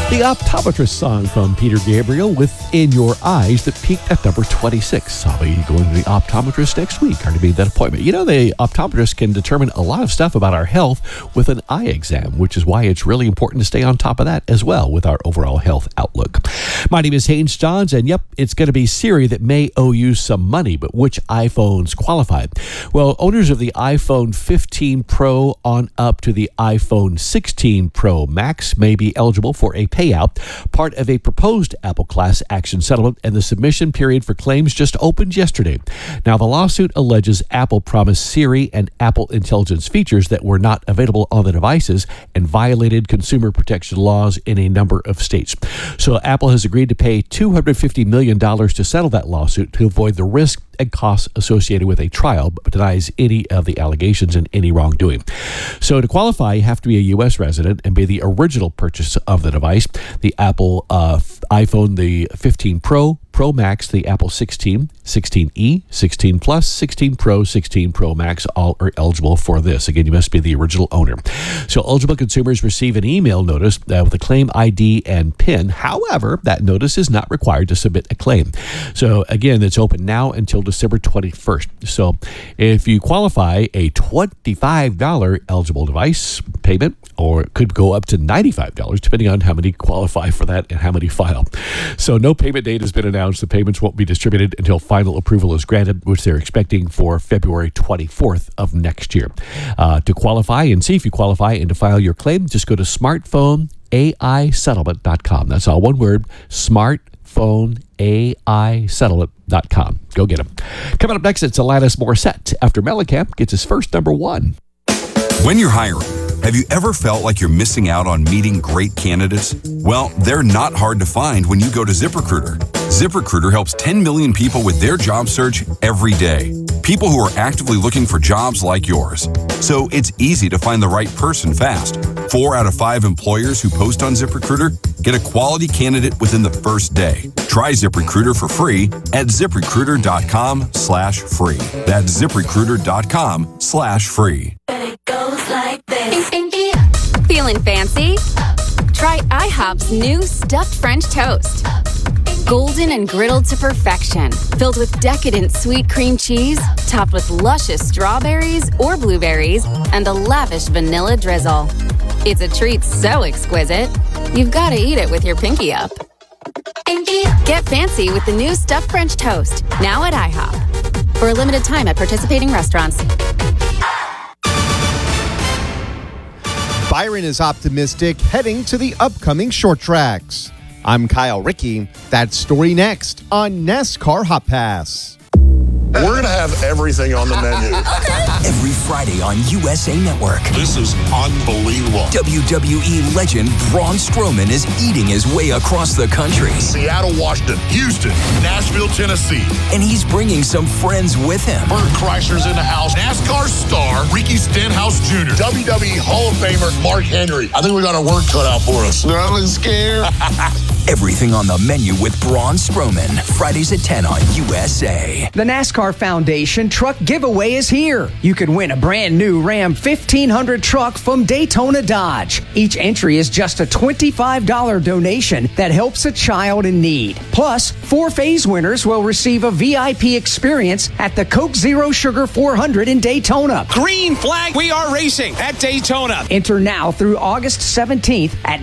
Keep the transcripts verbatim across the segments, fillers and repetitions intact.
The Optometrist song from Peter Gabriel with In Your Eyes that peaked at number twenty-six. I'll be going to the optometrist next week. Hard to beat that appointment. You know, the optometrist can determine a lot of stuff about our health with an eye exam, which is why it's really important to stay on top of that as well with our overall health outlook. My name is Haynes Johns, and yep, it's going to be Siri that may owe you some money, but which iPhones qualify? Well, owners of the iPhone fifteen Pro on up to the iPhone sixteen Pro Max may be eligible for a payout, part of a proposed Apple class action settlement, and the submission period for claims just opened yesterday. Now, the lawsuit alleges Apple promised Siri and Apple Intelligence features that were not available on the devices and violated consumer protection laws in a number of states. So Apple has agreed to pay two hundred fifty million dollars to settle that lawsuit to avoid the risk and costs associated with a trial, but denies any of the allegations and any wrongdoing. So to qualify, you have to be a U S resident and be the original purchase of the device. The Apple uh, iPhone, the fifteen Pro, Pro Max, the Apple sixteen, sixteen E, sixteen Plus, sixteen Pro, sixteen Pro Max, all are eligible for this. Again, you must be the original owner. So eligible consumers receive an email notice uh, with a claim I D and PIN. However, that notice is not required to submit a claim. So again, it's open now until December twenty-first. So if you qualify, a twenty-five dollars eligible device payment, or it could go up to ninety-five dollars, depending on how many qualify for that and how many file. So no payment date has been announced. The payments won't be distributed until final approval is granted, which they're expecting for February twenty-fourth of next year. Uh, to qualify and see if you qualify and to file your claim, just go to smartphone A I settlement dot com. That's all one word, smartphone A I settlement dot com. Go get them. Coming up next, it's Alanis Morissette after Mellencamp gets his first number one. When you're hiring, have you ever felt like you're missing out on meeting great candidates? Well, they're not hard to find when you go to ZipRecruiter. ZipRecruiter helps ten million people with their job search every day. People who are actively looking for jobs like yours. So it's easy to find the right person fast. Four out of five employers who post on ZipRecruiter get a quality candidate within the first day. Try ZipRecruiter for free at ZipRecruiter.com slash free. That's ZipRecruiter.com slash free. Feeling fancy? Try IHOP's new stuffed French toast. Golden and griddled to perfection, filled with decadent sweet cream cheese, topped with luscious strawberries or blueberries, and a lavish vanilla drizzle. It's a treat so exquisite, you've got to eat it with your pinky up. Get fancy with the new stuffed French toast, now at IHOP. For a limited time at participating restaurants. Byron is optimistic heading to the upcoming short tracks. I'm Kyle Rickey. That story next on NASCAR Hot Pass. We're going to have everything on the menu. Every Friday on U S A Network. This is unbelievable. W W E legend Braun Strowman is eating his way across the country. Seattle, Washington, Houston, Nashville, Tennessee. And he's bringing some friends with him. Bert Kreischer's in the house. NASCAR star Ricky Stenhouse Junior W W E Hall of Famer Mark Henry. I think we got our work cut out for us. I'm scared. Everything on the menu with Braun Strowman. Fridays at ten on U S A. The NASCAR Foundation Truck Giveaway is here. You can win a brand new Ram fifteen hundred truck from Daytona Dodge. Each entry is just a twenty-five dollars donation that helps a child in need. Plus, four phase winners will receive a V I P experience at the Coke Zero Sugar four hundred in Daytona. Green flag, we are racing at Daytona. Enter now through August seventeenth at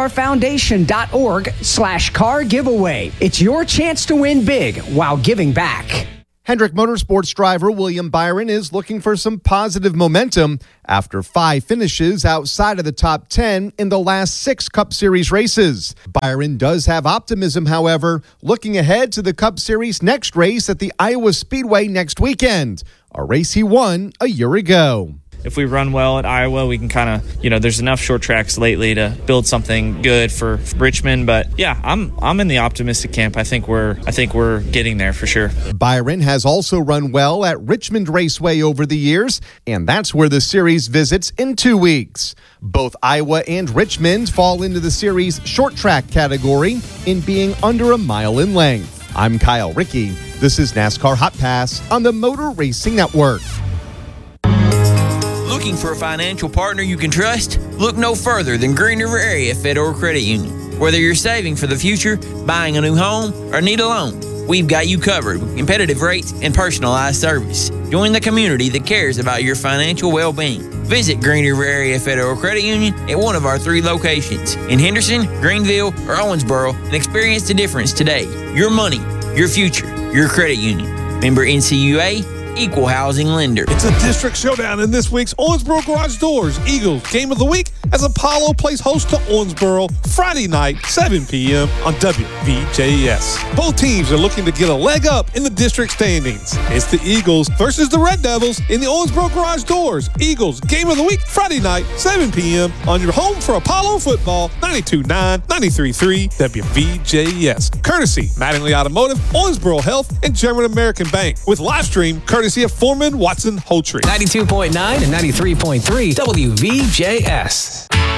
NASCARFoundation.org slash car giveaway. It's your chance to win big while giving back. Hendrick Motorsports driver William Byron is looking for some positive momentum after five finishes outside of the top ten in the last six Cup Series races. Byron does have optimism, however, looking ahead to the Cup Series next race at the Iowa Speedway next weekend, a race he won a year ago. If we run well at Iowa, we can kind of, you know, there's enough short tracks lately to build something good for Richmond. But yeah, I'm I'm in the optimistic camp. I think we're I think we're getting there for sure. Byron has also run well at Richmond Raceway over the years, and that's where the series visits in two weeks. Both Iowa and Richmond fall into the series short track category in being under a mile in length. I'm Kyle Rickey. This is NASCAR Hot Pass on the Motor Racing Network. Looking for a financial partner you can trust? Look no further than Green River Area Federal Credit Union. Whether you're saving for the future, buying a new home, or need a loan, we've got you covered with competitive rates and personalized service. Join the community that cares about your financial well-being. Visit Green River Area Federal Credit Union at one of our three locations in Henderson, Greenville, or Owensboro and experience the difference today. Your money, your future, your credit union. Member N C U A, Equal Housing Lender. It's a district showdown in this week's Owensboro Garage Doors Eagles Game of the Week as Apollo plays host to Owensboro Friday night, seven p.m. on W V J S. Both teams are looking to get a leg up in the district standings. It's the Eagles versus the Red Devils in the Owensboro Garage Doors Eagles Game of the Week Friday night, seven p.m. on your home for Apollo football, ninety-two point nine, ninety-three point three W V J S. Courtesy Mattingly Automotive, Owensboro Health, and German American Bank. With live stream courtesy of Foreman Watson Holtree. ninety-two point nine and ninety-three point three W V J S.